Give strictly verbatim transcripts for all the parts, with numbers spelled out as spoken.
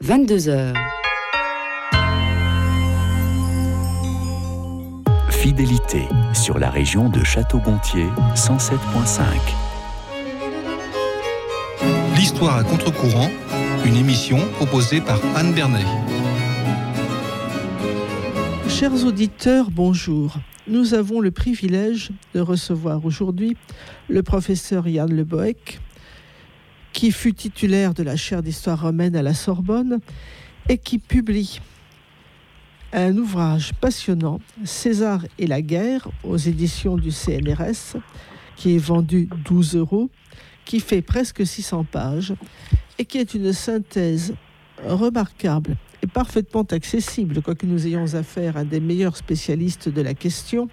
vingt-deux heures. Fidélité sur la région de Château-Gontier, cent sept virgule cinq. L'histoire à contre-courant, une émission proposée par Anne Bernet. Chers auditeurs, bonjour. Nous avons le privilège de recevoir aujourd'hui le professeur Yann Le Boec, qui fut titulaire de la chaire d'histoire romaine à la Sorbonne et qui publie un ouvrage passionnant, César et la guerre, aux éditions du C N R S, qui est vendu douze euros, qui fait presque six cents pages et qui est une synthèse remarquable et parfaitement accessible, quoique nous ayons affaire à un des meilleurs spécialistes de la question,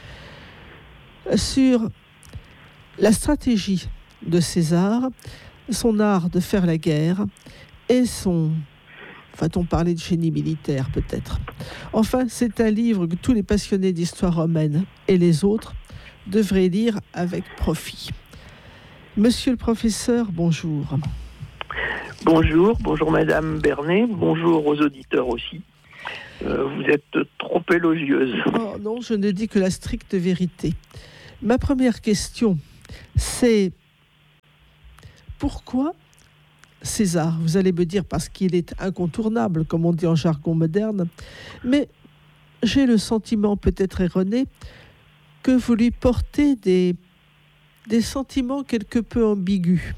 sur la stratégie de César, son art de faire la guerre et son... Va-t-on parler de génie militaire, peut-être. Enfin, c'est un livre que tous les passionnés d'histoire romaine et les autres devraient lire avec profit. Monsieur le professeur, bonjour. Bonjour, bonjour Madame Bernet, bonjour aux auditeurs aussi. Euh, vous êtes trop élogieuse. Oh non, je ne dis que la stricte vérité. Ma première question, c'est pourquoi César? Vous allez me dire parce qu'il est incontournable, comme on dit en jargon moderne, mais j'ai le sentiment, peut-être erroné, que vous lui portez des, des sentiments quelque peu ambigus.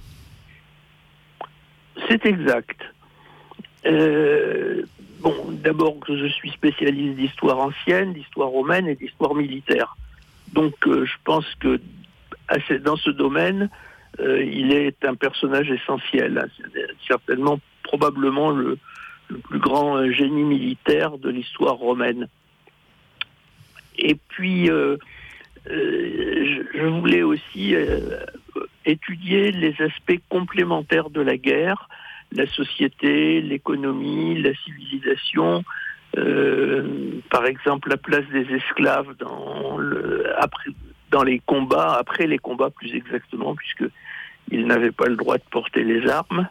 C'est exact. Euh, bon, d'abord que je suis spécialiste d'histoire ancienne, d'histoire romaine et d'histoire militaire. Donc euh, je pense que assez, dans ce domaine, euh, il est un personnage essentiel. C'est certainement, probablement le, le plus grand génie militaire de l'histoire romaine. Et puis, euh, euh, je, je voulais aussi euh, étudier les aspects complémentaires de la guerre, la société, l'économie, la civilisation, euh, par exemple la place des esclaves dans, le, après, dans les combats, après les combats plus exactement, puisqu'ils n'avaient pas le droit de porter les armes.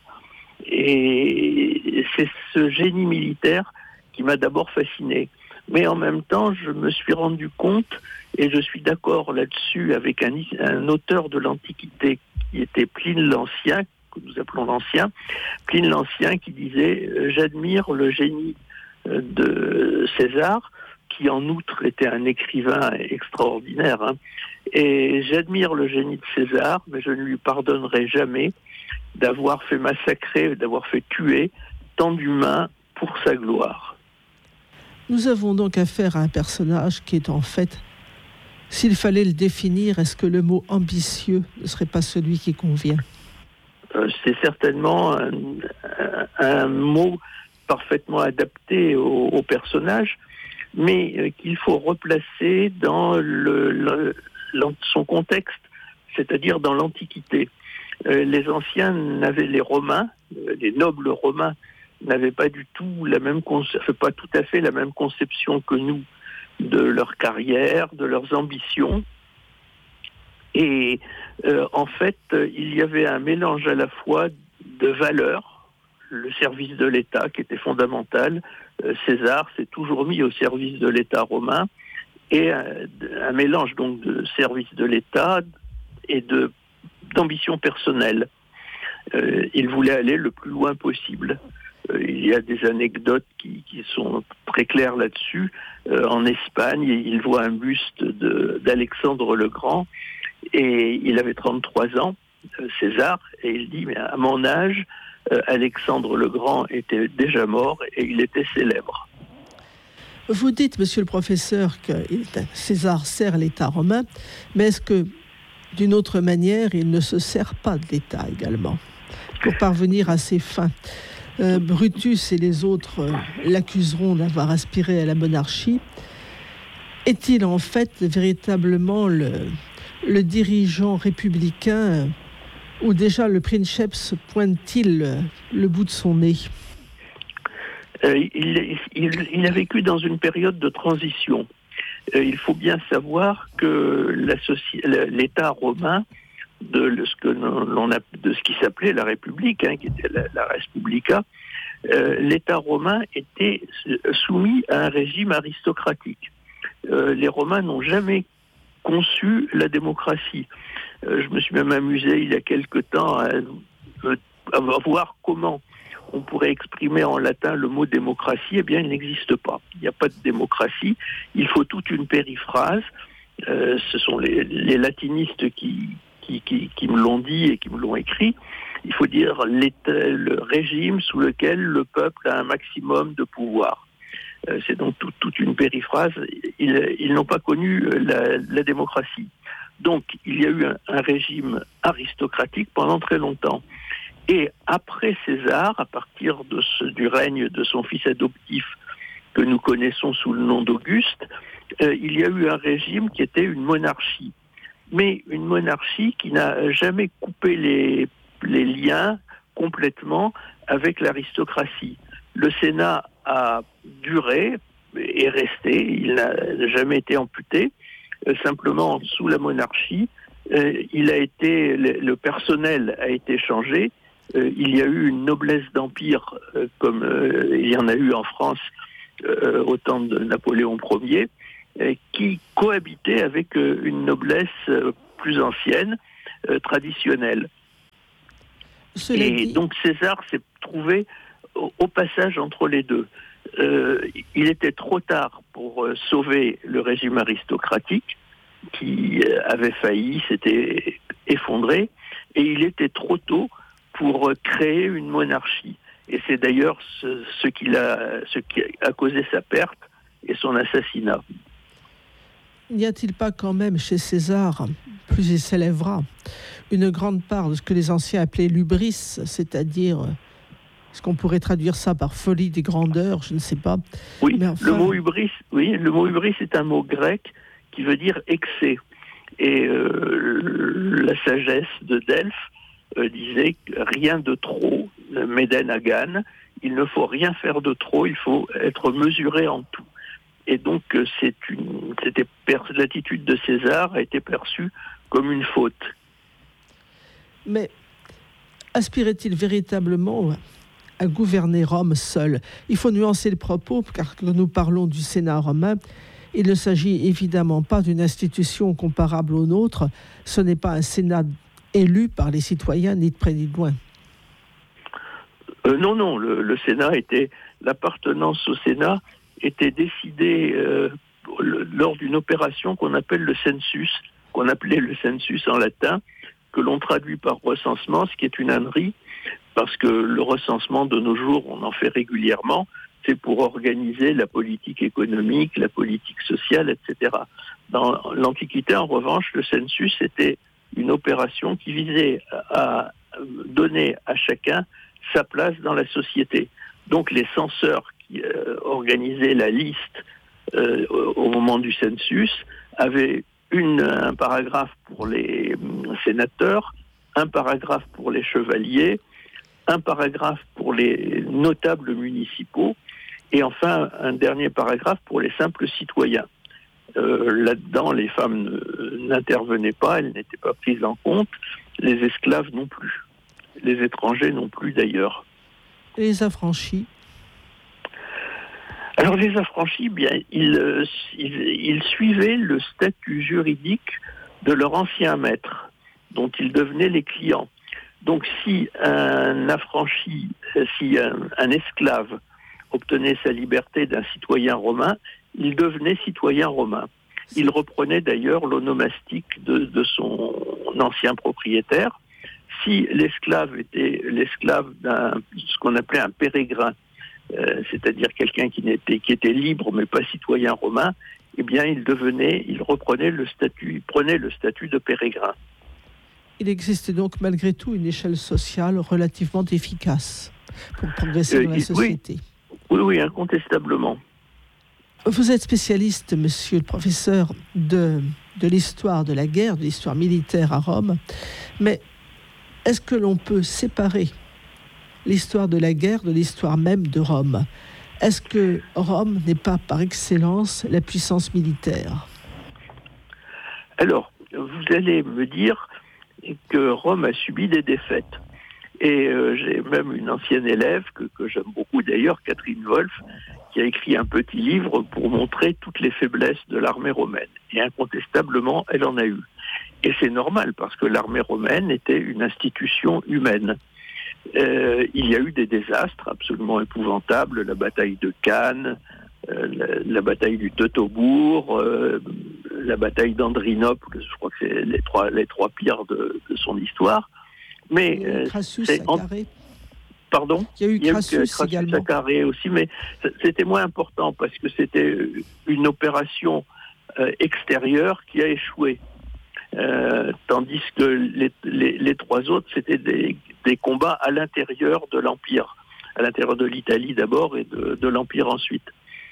Et c'est ce génie militaire qui m'a d'abord fasciné. Mais en même temps, je me suis rendu compte, et je suis d'accord là-dessus avec un, un auteur de l'Antiquité qui était Pline l'Ancien, que nous appelons l'Ancien, Pline l'Ancien qui disait euh, « J'admire le génie euh, de César », qui en outre était un écrivain extraordinaire, hein, et j'admire le génie de César, mais je ne lui pardonnerai jamais d'avoir fait massacrer, d'avoir fait tuer tant d'humains pour sa gloire. Nous avons donc affaire à un personnage qui est en fait, s'il fallait le définir, est-ce que le mot ambitieux ne serait pas celui qui convient ? euh, C'est certainement un, un, un mot parfaitement adapté au, au personnage, mais euh, qu'il faut replacer dans le, le, son contexte, c'est-à-dire dans l'Antiquité. Euh, les anciens n'avaient, les Romains, euh, les nobles romains, n'avaient pas du tout la même conce- pas tout à fait la même conception que nous de leur carrière, de leurs ambitions. Et euh, en fait, il y avait un mélange à la fois de valeurs, le service de l'État qui était fondamental. Euh, César s'est toujours mis au service de l'État romain, et un, un mélange donc de service de l'État et de, d'ambition personnelle. Euh, il voulait aller le plus loin possible. Il y a des anecdotes qui, qui sont très claires là-dessus. Euh, en Espagne, il voit un buste de, d'Alexandre le Grand, et il avait trente-trois ans, euh, César, et il dit, mais à mon âge, euh, Alexandre le Grand était déjà mort et il était célèbre. Vous dites, monsieur le professeur, que César sert l'État romain, mais est-ce que, d'une autre manière, il ne se sert pas de l'État également, pour parvenir à ses fins ? Euh, Brutus et les autres euh, l'accuseront d'avoir aspiré à la monarchie. Est-il en fait véritablement le, le dirigeant républicain euh, où déjà le princeps pointe-t-il le, le bout de son nez ? euh, il, il, il a vécu dans une période de transition. Euh, il faut bien savoir que la soci... l'État romain de ce que l'on a, de ce qui s'appelait la République, hein, qui était la, la Respublica, euh, l'État romain était soumis à un régime aristocratique. Euh, les Romains n'ont jamais conçu la démocratie. Euh, je me suis même amusé il y a quelque temps à, à voir comment on pourrait exprimer en latin le mot démocratie. Eh bien, il n'existe pas. Il n'y a pas de démocratie. Il faut toute une périphrase. Euh, ce sont les, les latinistes qui, qui, qui, qui me l'ont dit et qui me l'ont écrit. Il faut dire le régime sous lequel le peuple a un maximum de pouvoir. Euh, c'est donc tout, toute une périphrase. Ils, ils n'ont pas connu la, la démocratie. Donc, il y a eu un, un régime aristocratique pendant très longtemps. Et après César, à partir de ce, du règne de son fils adoptif que nous connaissons sous le nom d'Auguste, euh, il y a eu un régime qui était une monarchie. Mais une monarchie qui n'a jamais coupé les, les liens complètement avec l'aristocratie. Le Sénat a duré et resté, il n'a jamais été amputé. Euh, simplement, sous la monarchie, euh, il a été, le, le personnel a été changé. Euh, il y a eu une noblesse d'empire, euh, comme euh, il y en a eu en France euh, au temps de Napoléon Ier, euh, qui cohabitait avec euh, une noblesse euh, plus ancienne, euh, traditionnelle. Cela Et dit... donc César s'est trouvé au, au passage entre les deux. Euh, il était trop tard pour euh, sauver le régime aristocratique, qui euh, avait failli, s'était effondré, et il était trop tôt pour créer une monarchie. Et c'est d'ailleurs ce, ce, qu'il a, ce qui a causé sa perte et son assassinat. N'y a-t-il pas quand même chez César, plus il s'élèvera, une grande part de ce que les anciens appelaient l'hubris, c'est-à-dire, est-ce qu'on pourrait traduire ça par folie des grandeurs, je ne sais pas. Oui, enfin... le mot hubris, oui, le mot hubris est un mot grec qui veut dire excès. Et euh, la sagesse de Delphes Euh, disait rien de trop, Médène à Gane, il ne faut rien faire de trop, il faut être mesuré en tout. Et donc euh, c'est une, c'était l'attitude de César a été perçue comme une faute. Mais aspirait-il véritablement à gouverner Rome seul ? Il faut nuancer le propos, car quand nous parlons du Sénat romain, il ne s'agit évidemment pas d'une institution comparable aux nôtres. Ce n'est pas un Sénat élu par les citoyens, ni de près ni de loin. Euh, non, non, le, le Sénat était, l'appartenance au Sénat était décidée euh, le, lors d'une opération qu'on appelle le census, qu'on appelait le census en latin, que l'on traduit par recensement, ce qui est une ânerie, parce que le recensement de nos jours, on en fait régulièrement, c'est pour organiser la politique économique, la politique sociale, et cetera. Dans l'Antiquité, en revanche, le census était une opération qui visait à donner à chacun sa place dans la société. Donc les censeurs qui euh, organisaient la liste euh, au moment du census avaient une, un paragraphe pour les sénateurs, un paragraphe pour les chevaliers, un paragraphe pour les notables municipaux et enfin un dernier paragraphe pour les simples citoyens. Euh, là-dedans, les femmes ne, n'intervenaient pas, elles n'étaient pas prises en compte, les esclaves non plus, les étrangers non plus d'ailleurs. Et les affranchis ? Alors les affranchis, bien, ils, ils, ils suivaient le statut juridique de leur ancien maître, dont ils devenaient les clients. Donc si un affranchi, si un, un esclave obtenait sa liberté d'un citoyen romain, il devenait citoyen romain. Il reprenait d'ailleurs l'onomastique de, de son ancien propriétaire. Si l'esclave était l'esclave d'un ce qu'on appelait un pérégrin, euh, c'est-à-dire quelqu'un qui n'était qui était libre mais pas citoyen romain, eh bien il devenait, il reprenait le statut, il prenait le statut de pérégrin. Il existe donc malgré tout une échelle sociale relativement efficace pour progresser euh, dans la société. Oui, oui, oui, incontestablement. Vous êtes spécialiste, monsieur le professeur, de, de l'histoire de la guerre, de l'histoire militaire à Rome. Mais est-ce que l'on peut séparer l'histoire de la guerre de l'histoire même de Rome ? Est-ce que Rome n'est pas par excellence la puissance militaire ? Alors, vous allez me dire que Rome a subi des défaites. Et euh, j'ai même une ancienne élève, que, que j'aime beaucoup d'ailleurs, Catherine Wolf, qui a écrit un petit livre pour montrer toutes les faiblesses de l'armée romaine. Et incontestablement, elle en a eu. Et c'est normal, parce que l'armée romaine était une institution humaine. Euh, il y a eu des désastres absolument épouvantables, la bataille de Cannes, euh, la, la bataille du Teutobourg, euh, la bataille d'Andrinople, je crois que c'est les trois, les trois pires de, de son histoire. Mais euh, Crassus c'est en... Carré. Pardon ? Il y a eu Il y a Crassus, eu Crassus également. à Carré aussi, mais c'était moins important parce que c'était une opération euh, extérieure qui a échoué. Euh, tandis que les, les, les trois autres, c'était des, des combats à l'intérieur de l'Empire, à l'intérieur de l'Italie d'abord et de, de l'Empire ensuite.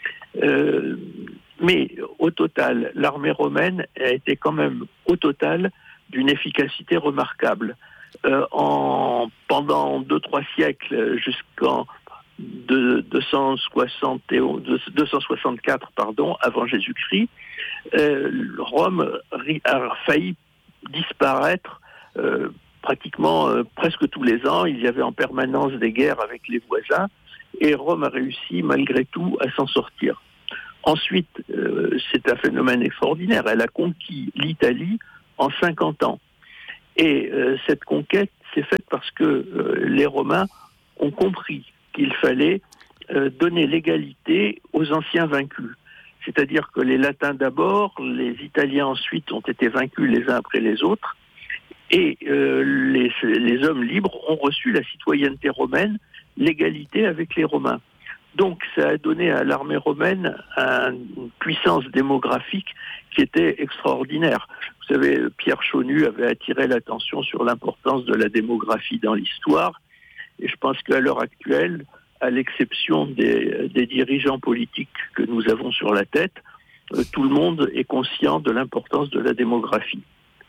Euh, mais au total, l'armée romaine a été quand même au total d'une efficacité remarquable. Euh, en, pendant deux trois siècles, jusqu'en de, deux cent soixante, deux cent soixante-quatre pardon, avant Jésus-Christ, euh, Rome a failli disparaître euh, pratiquement euh, presque tous les ans. Il y avait en permanence des guerres avec les voisins et Rome a réussi malgré tout à s'en sortir. Ensuite, euh, c'est un phénomène extraordinaire. Elle a conquis l'Italie en cinquante ans. Et euh, cette conquête s'est faite parce que euh, les Romains ont compris qu'il fallait euh, donner l'égalité aux anciens vaincus. C'est-à-dire que les Latins d'abord, les Italiens ensuite ont été vaincus les uns après les autres, et euh, les, les hommes libres ont reçu la citoyenneté romaine, l'égalité avec les Romains. Donc ça a donné à l'armée romaine une puissance démographique qui était extraordinaire. Vous savez, Pierre Chaunu avait attiré l'attention sur l'importance de la démographie dans l'histoire, et je pense qu'à l'heure actuelle, à l'exception des, des dirigeants politiques que nous avons sur la tête, euh, tout le monde est conscient de l'importance de la démographie.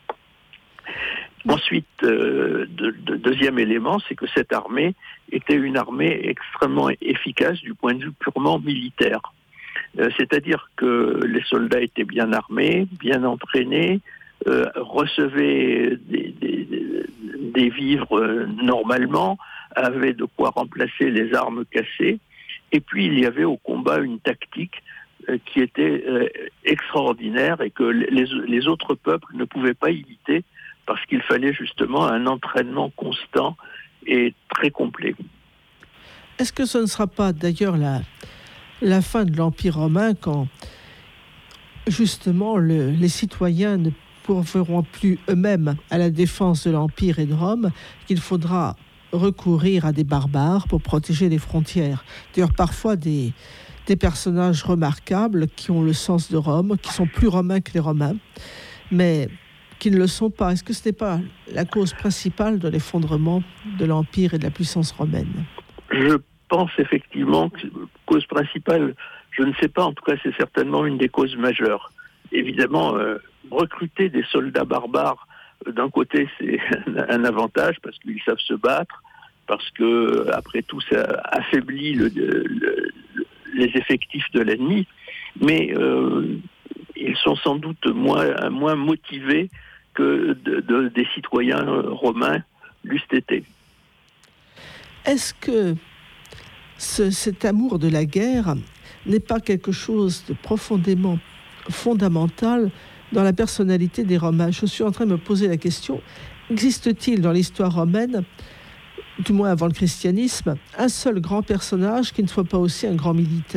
Ensuite, euh, de, de, deuxième élément, c'est que cette armée était une armée extrêmement efficace du point de vue purement militaire. Euh, c'est-à-dire que les soldats étaient bien armés, bien entraînés, euh, recevaient des, des, des, des vivres euh, normalement, avaient de quoi remplacer les armes cassées. Et puis, il y avait au combat une tactique euh, qui était euh, extraordinaire et que les, les autres peuples ne pouvaient pas imiter, parce qu'il fallait justement un entraînement constant et très complet. Est-ce que ce ne sera pas d'ailleurs la, la fin de l'Empire romain quand justement le, les citoyens ne pourront plus eux-mêmes à la défense de l'Empire et de Rome, qu'il faudra recourir à des barbares pour protéger les frontières. D'ailleurs, parfois des, des personnages remarquables qui ont le sens de Rome, qui sont plus romains que les Romains, mais qui ne le sont pas. Est-ce que ce n'est pas la cause principale de l'effondrement de l'Empire et de la puissance romaine ? Je pense effectivement que cause principale, je ne sais pas, en tout cas c'est certainement une des causes majeures. Évidemment, euh, recruter des soldats barbares, euh, d'un côté c'est un avantage parce qu'ils savent se battre, parce que après tout ça affaiblit le, le, le, les effectifs de l'ennemi, mais euh, ils sont sans doute moins, moins motivés que de, de, des citoyens romains l'eussent été. Est-ce que ce, cet amour de la guerre n'est pas quelque chose de profondément fondamental dans la personnalité des Romains ? Je suis en train de me poser la question, existe-t-il dans l'histoire romaine, du moins avant le christianisme, un seul grand personnage qui ne soit pas aussi un grand militaire ?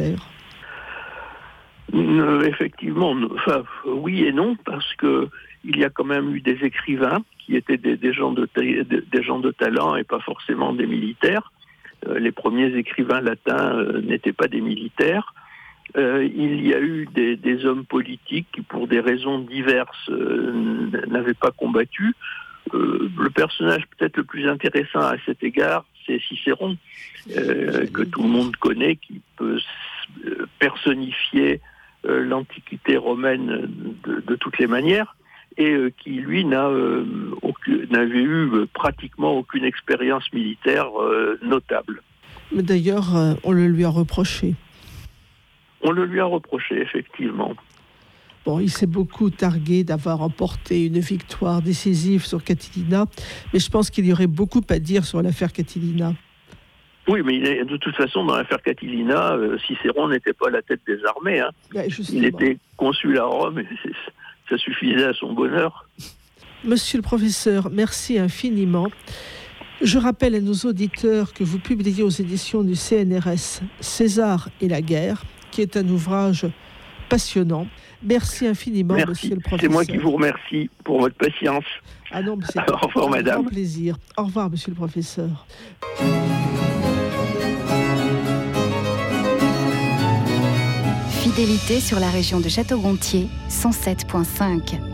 Euh, effectivement, enfin, oui et non, parce que il y a quand même eu des écrivains qui étaient des, des, gens, de ta- des, des gens de talent et pas forcément des militaires. Euh, les premiers écrivains latins euh, n'étaient pas des militaires. Euh, il y a eu des, des hommes politiques qui, pour des raisons diverses, euh, n'avaient pas combattu. Euh, le personnage peut-être le plus intéressant à cet égard, c'est Cicéron, euh, que tout le monde connaît, qui peut personnifier euh, l'Antiquité romaine de, de toutes les manières, et euh, qui, lui, n'a, euh, aucune, n'avait eu euh, pratiquement aucune expérience militaire euh, notable. Mais d'ailleurs, euh, on le lui a reproché. On le lui a reproché, effectivement. Bon, il s'est beaucoup targué d'avoir remporté une victoire décisive sur Catilina, mais je pense qu'il y aurait beaucoup à dire sur l'affaire Catilina. Oui, mais il est, de toute façon, dans l'affaire Catilina, euh, Cicéron n'était pas à la tête des armées. Hein. Ouais, il était consul à Rome et ça suffisait à son bonheur. Monsieur le professeur, merci infiniment. Je rappelle à nos auditeurs que vous publiez aux éditions du C N R S César et la guerre, qui est un ouvrage passionnant. Merci infiniment, Merci. Monsieur le professeur. C'est moi qui vous remercie pour votre patience. Ah non, mais c'est Au revoir, un madame. grand plaisir. Au revoir, Monsieur le professeur. Fidélité sur la région de Château-Gontier, cent sept virgule cinq.